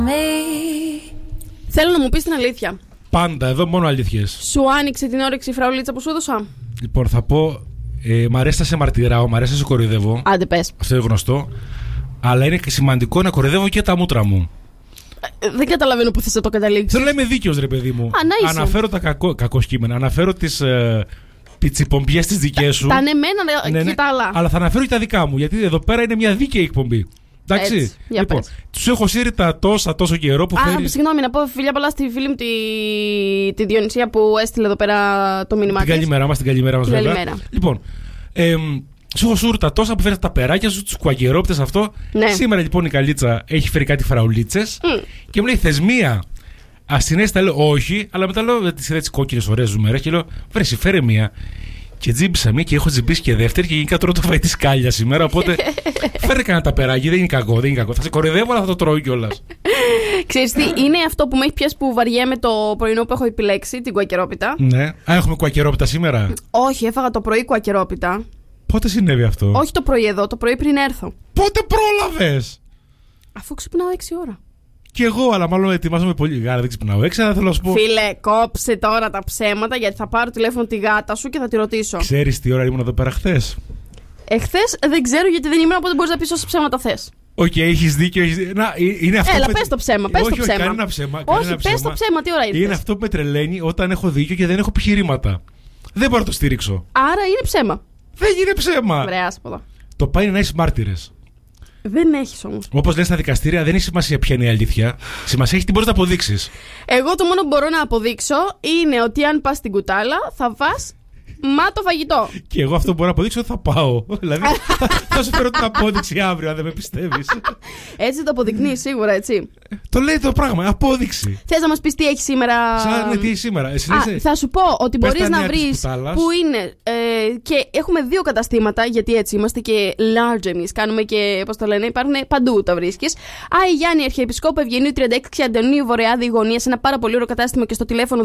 Θέλω να μου πεις την αλήθεια. Πάντα, εδώ μόνο αλήθειες. Σου άνοιξε την όρεξη η φραουλίτσα που σου έδωσα? Λοιπόν, θα πω. Μ' αρέσει να σε μαρτυράω, μ' αρέσει να σε κοροϊδεύω. Άντε πες. Αυτό είναι γνωστό. Αλλά είναι και σημαντικό να κοροϊδεύω και τα μούτρα μου. Δεν καταλαβαίνω που θες να το καταλήξεις. Θέλω να είμαι δίκαιος, ρε παιδί μου. Αναφέρω τα κακό κείμενα. Αναφέρω τις πιτσιπομπιές τις δικές σου. Τα ανεμένα και τα άλλα. Αλλά θα αναφέρω και τα δικά μου. Γιατί εδώ πέρα είναι μια δίκαιη εκπομπή. Εντάξει. Λοιπόν, τους έχω σύρει τα τόσο καιρό που φέρει. Συγγνώμη, να πω φιλιά πολλά στη φίλη μου τη Διονυσία που έστειλε εδώ πέρα το μήνυμά της. Την καλημέρα μας, βέβαια. Λοιπόν, σου έχω σύρει τα τόσα που φέρει τα περάκια σου, τους κουαγκερόπτες αυτό. Ναι. Σήμερα λοιπόν η Καλίτσα έχει φέρει κάτι φραουλίτσες και μου λέει θες μία? Ασυναίσθητα λέω όχι, αλλά μετά λέω τις είδα τις κόκκινες ωραίες ζουμερές και λέω βρε, φέρε μία. Και τζίμπησα μία και έχω τζιμπήσει και δεύτερη και γενικά τρώω το φαΐ της Κάλια σήμερα. Οπότε φέρε κανένα τα περάκι, δεν είναι κακό. Θα σε κοροϊδεύω, αλλά θα το τρώω κιόλας. Ξέρεις τι, είναι αυτό που με έχει πιάσει που βαριέμαι το πρωινό που έχω επιλέξει, την κουακερόπιτα. Ναι. Έχουμε κουακερόπιτα σήμερα? Όχι, έφαγα το πρωί κουακερόπιτα. Πότε συνέβη αυτό? Όχι το πρωί εδώ, το πρωί πριν έρθω. Πότε πρόλαβες? Αφού ξυπνάω 6 ώρα. Κι εγώ, αλλά μάλλον ετοιμάζομαι πολύ γάρα, δεν ξυπνάω 6, αλλά θέλω να σου πω. Φίλε, κόψε τώρα τα ψέματα γιατί θα πάρω τηλέφωνο τη γάτα σου και θα τη ρωτήσω. Ξέρεις τι ώρα ήμουν εδώ πέρα χθες? Εχθές δεν ξέρω γιατί δεν ήμουν, οπότε μπορείς να πεις όσα ψέματα θες. Οκ, έχεις δίκιο. Να, είναι αυτό. Έλα, πες το ψέμα. Όχι, κανένα ψέμα. Όχι, πες το ψέμα, τι ώρα ήρθες? Είναι αυτό που με τρελαίνει όταν έχω δίκιο και δεν έχω επιχειρήματα. Δεν μπορώ να το στηρίξω. Άρα είναι ψέμα. Δεν είναι ψέμα. Βρε, άσποδα. Το πάει να είσαι μάρτυρες. Δεν έχεις όμως. Όπως λένε στα δικαστήρια, δεν έχει σημασία ποια είναι η αλήθεια. Σημασία έχει τι μπορείς να αποδείξεις. Εγώ το μόνο που μπορώ να αποδείξω είναι ότι αν πας στην κουτάλα θα φας μάτο φαγητό. Και εγώ αυτό που μπορώ να αποδείξω θα πάω. Δηλαδή θα σου φέρω την απόδειξη αύριο, αν δεν με πιστεύεις. Έτσι το αποδεικνύει σίγουρα, έτσι. Το λέει το πράγμα, απόδειξη. Θες να μας πεις τι έχει σήμερα? Σαν τι έχει σήμερα. Θα σου πω ότι μπορείς να βρεις που είναι. Και έχουμε 2 καταστήματα, γιατί έτσι είμαστε και large εμείς. Κάνουμε και, πώς το λένε, υπάρχουν παντού τα βρίσκεις. Άι Γιάννη, Αρχιεπισκόπου Ευγενίου 36 Αντωνίου Βορειάδη Γωνία, σε ένα πάρα πολύ ωραίο κατάστημα και στο τηλέφωνο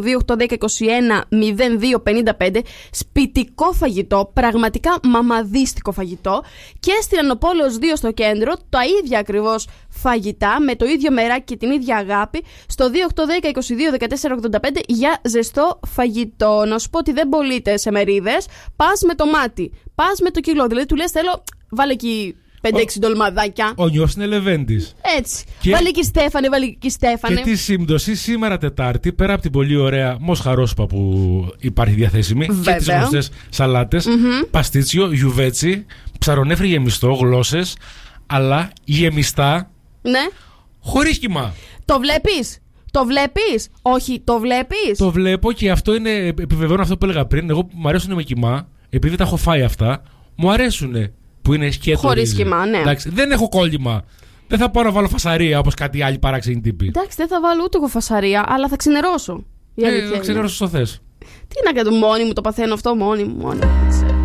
2810210255. Σπιτικό φαγητό, πραγματικά μαμαδίστικο φαγητό. Και στην Ανοπόλεως 2 στο κέντρο, τα ίδια ακριβώς φαγητά, με το ίδιο μεράκι και την ίδια αγάπη, στο 2810221485 για ζεστό φαγητό. Να σου πω ότι δεν πωλείται σε μερίδες, πας με το μάτι, πας με το κιλό. Δηλαδή του λες θέλω, βάλε εκεί 5-6 ντολμαδάκια. Ο νιός είναι λεβέντης. Έτσι. Βάλε εκεί Στέφανε, βάλε εκεί Στέφανε. Και τη σύμπτωση σήμερα Τετάρτη, πέρα από την πολύ ωραία μοσχαρόσπα που υπάρχει διαθέσιμη, βέβαια, και τις γνωστές σαλάτες, παστίτσιο, γιουβέτσι, ψαρονέφρι γεμιστό, γλώσσες, αλλά γεμιστά. Ναι. Χωρίς κιμά. Το βλέπεις? Το βλέπεις? Όχι, το βλέπεις? Το βλέπω και αυτό είναι, επιβεβαιώνω αυτό που έλεγα πριν. Εγώ μου αρέσουν με κιμά, επειδή τα έχω φάει αυτά, μου αρέσουν που είναι σκέτο. Χωρίς κιμά, ναι. Εντάξει, δεν έχω κόλλημα. Δεν θα πάω να βάλω φασαρία όπως κάτι άλλοι παράξενοι τύποι. Εντάξει, δεν θα βάλω ούτε εγώ φασαρία, αλλά θα ξενερώσω. Θα ξενερώσω όσο θες. Τι να κάνω, μόνη μου το παθαίνω αυτό, μόνη μου.